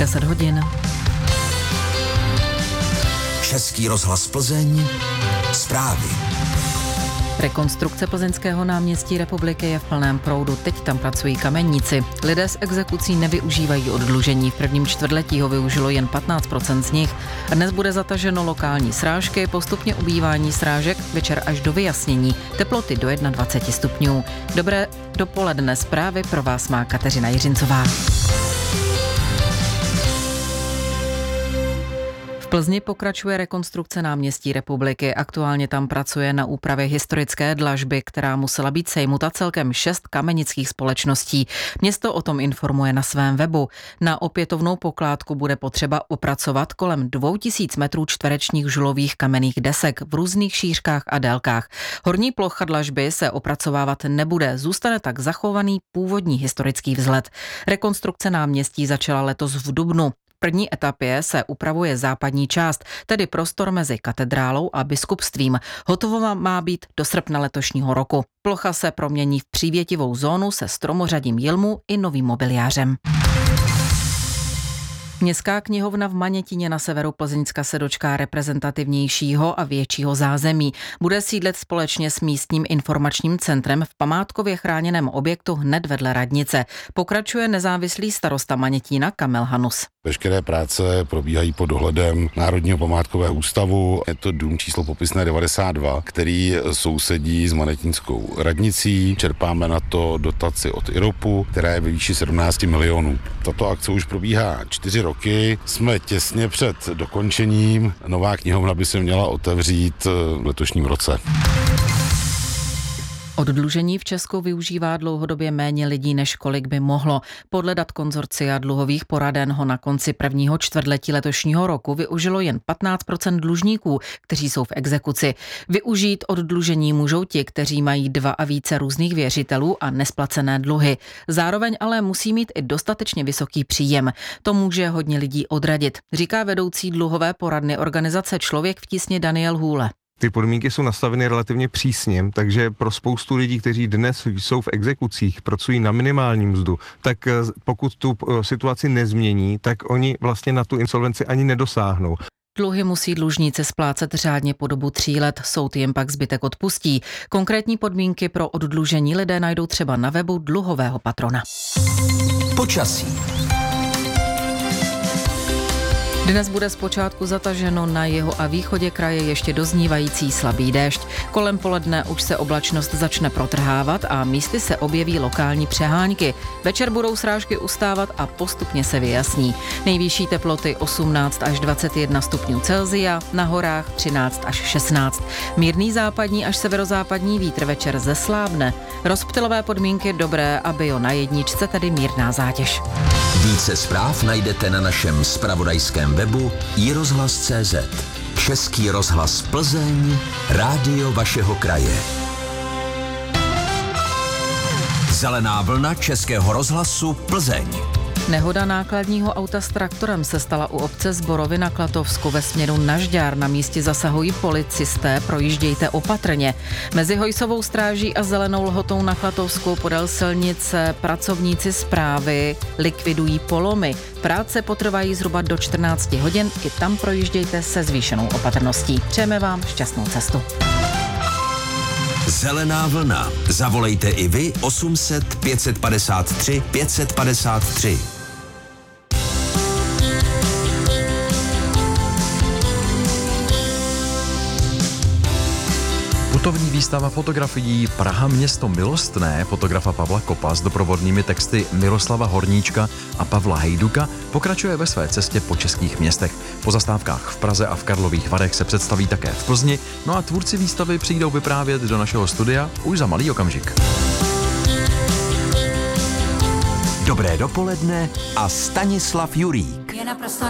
10 hodin. Český rozhlas Plzeň, zprávy. Rekonstrukce plzeňského náměstí Republiky je v plném proudu. Teď tam pracují kamenníci. Lidé z exekucí nevyužívají oddlužení. V prvním čtvrtletí ho využilo jen 15% z nich. Dnes bude zataženo lokální srážky, postupně ubývání srážek, večer až do vyjasnění. Teploty do 21 stupňů. Dobré dopoledne, zprávy pro vás má Kateřina Jiřincová. V Plzni pokračuje rekonstrukce náměstí Republiky. Aktuálně tam pracuje na úpravě historické dlažby, která musela být sejmuta celkem 6 kamenických společností. Město o tom informuje na svém webu. Na opětovnou pokládku bude potřeba opracovat kolem 2000 metrů čtverečních žulových kamenných desek v různých šířkách a délkách. Horní plocha dlažby se opracovávat nebude, zůstane tak zachovaný původní historický vzhled. Rekonstrukce náměstí začala letos v dubnu. V první etapě se upravuje západní část, tedy prostor mezi katedrálou a biskupstvím. Hotovo má být do srpna letošního roku. Plocha se promění v přívětivou zónu se stromořadím jilmu i novým mobiliářem. Městská knihovna v Manětíně na severu Plzeňska se dočká reprezentativnějšího a většího zázemí. Bude sídlet společně s místním informačním centrem v památkově chráněném objektu hned vedle radnice. Pokračuje nezávislý starosta Manětína Kamil Hanus. Veškeré práce probíhají pod dohledem Národního památkového ústavu. Je to dům číslo popisné 92, který sousedí s Manětínskou radnicí. Čerpáme na to dotaci od IROPu, která je ve výši 17 milionů. Tato akce už probíhá 4 roky. Jsme těsně před dokončením. Nová knihovna by se měla otevřít v letošním roce. Oddlužení v Česku využívá dlouhodobě méně lidí, než kolik by mohlo. Podle dat konzorcia dluhových poraden ho na konci prvního čtvrtletí letošního roku využilo jen 15% dlužníků, kteří jsou v exekuci. Využít oddlužení můžou ti, kteří mají 2 a více různých věřitelů a nesplacené dluhy. Zároveň ale musí mít i dostatečně vysoký příjem. To může hodně lidí odradit, říká vedoucí dluhové poradny organizace Člověk v tísni Daniel Hůle. Ty podmínky jsou nastaveny relativně přísně, takže pro spoustu lidí, kteří dnes jsou v exekucích, pracují na minimální mzdu, tak pokud tu situaci nezmění, tak oni vlastně na tu insolvenci ani nedosáhnou. Dluhy musí dlužníci splácet řádně po dobu 3 let, soud jim pak zbytek odpustí. Konkrétní podmínky pro oddlužení lidé najdou třeba na webu dluhového patrona. Počasí. Dnes bude zpočátku zataženo, na jihu a východě kraje ještě doznívající slabý déšť. Kolem poledne už se oblačnost začne protrhávat a místy se objeví lokální přehánky. Večer budou srážky ustávat a postupně se vyjasní. Nejvyšší teploty 18 až 21 stupňů Celsia, na horách 13 až 16. Mírný západní až severozápadní vítr večer zeslábne. Rozptylové podmínky dobré a bio na jedničce, tedy mírná zátěž. Více zpráv najdete na našem zpravodajském webu iRozhlas.cz. Český rozhlas Plzeň, rádio vašeho kraje. Zelená vlna Českého rozhlasu Plzeň. Nehoda nákladního auta s traktorem se stala u obce Zborovy na Klatovsku ve směru na Žďár. Na místě zasahují policisté, projíždějte opatrně. Mezi Hojsovou stráží a Zelenou lhotou na Klatovsku podél silnice pracovníci správy likvidují polomy. Práce potrvají zhruba do 14 hodin, i tam projíždějte se zvýšenou opatrností. Přejeme vám šťastnou cestu. Zelená vlna. Zavolejte i vy 800 553 553. Putovní výstava fotografií Praha město milostné fotografa Pavla Kopa s doprovodnými texty Miroslava Horníčka a Pavla Hejduka pokračuje ve své cestě po českých městech. Po zastávkách v Praze a v Karlových Varech se představí také v Plzni, no a tvůrci výstavy přijdou vyprávět do našeho studia už za malý okamžik. Dobré dopoledne a Stanislav Jurík. Je naprosto